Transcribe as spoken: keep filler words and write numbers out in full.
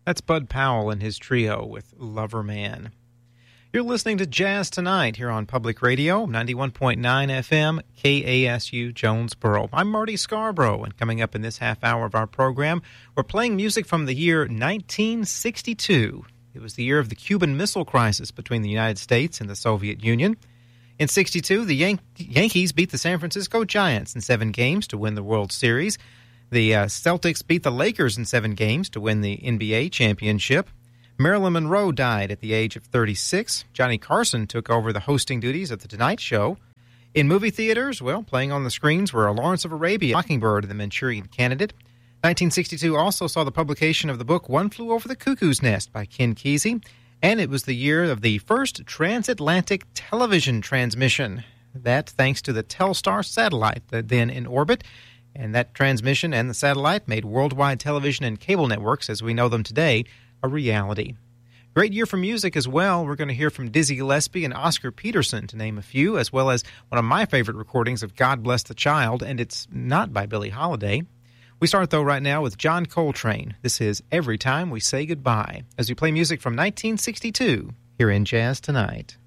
That's Bud Powell and his trio with Lover Man. You're listening to Jazz Tonight here on Public Radio, ninety-one point nine F M, K A S U Jonesboro. I'm Marty Scarborough, and coming up in this half hour of our program, we're playing music from the year nineteen sixty-two. It was the year of the Cuban Missile Crisis between the United States and the Soviet Union. In sixty-two, the Yan- Yankees beat the San Francisco Giants in seven games to win the World Series. The uh, Celtics beat the Lakers in seven games to win the N B A championship. Marilyn Monroe died at the age of thirty-six. Johnny Carson took over the hosting duties at The Tonight Show. In movie theaters, well, playing on the screens were Lawrence of Arabia, Mockingbird, and The Manchurian Candidate. nineteen sixty-two also saw the publication of the book One Flew Over the Cuckoo's Nest by Ken Kesey, and it was the year of the first transatlantic television transmission. That thanks to the Telstar satellite, then in orbit. And that transmission and the satellite made worldwide television and cable networks, as we know them today, a reality. Great year for music as well. We're going to hear from Dizzy Gillespie and Oscar Peterson, to name a few, as well as one of my favorite recordings of God Bless the Child, and it's not by Billie Holiday. We start, though, right now with John Coltrane. This is Every Time We Say Goodbye, as we play music from nineteen sixty-two here in Jazz Tonight.